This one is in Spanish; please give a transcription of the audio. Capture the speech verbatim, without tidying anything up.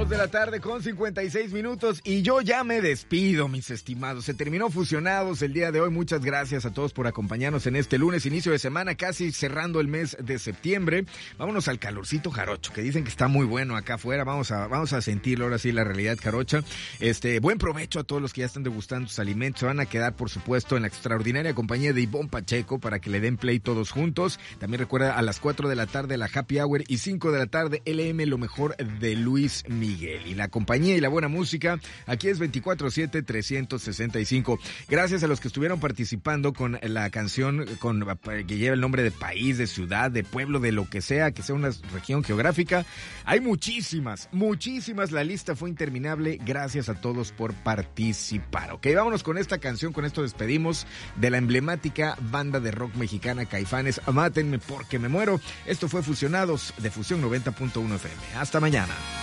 Dos de la tarde con cincuenta y seis minutos y yo ya me despido, mis estimados. Se terminó Fusionados el día de hoy. Muchas gracias a todos por acompañarnos en este lunes, inicio de semana, casi cerrando el mes de septiembre. Vámonos al calorcito jarocho, que dicen que está muy bueno acá afuera. Vamos a, vamos a sentirlo ahora sí, la realidad jarocha. Este, buen provecho a todos los que ya están degustando sus alimentos. Se van a quedar, por supuesto, en la extraordinaria compañía de Ivonne Pacheco para que le den play todos juntos. También recuerda, a las cuatro de la tarde la Happy Hour y cinco de la tarde L M, lo mejor de Luis Miguel. Y la compañía y la buena música, aquí es veinticuatro siete trescientos sesenta y cinco. Gracias a los que estuvieron participando con la canción con, que lleva el nombre de país, de ciudad, de pueblo, de lo que sea, que sea una región geográfica. Hay muchísimas, muchísimas. La lista fue interminable. Gracias a todos por participar. Ok, vámonos con esta canción. Con esto despedimos de la emblemática banda de rock mexicana Caifanes. Mátenme porque me muero. Esto fue Fusionados de Fusión noventa punto uno F M. Hasta mañana.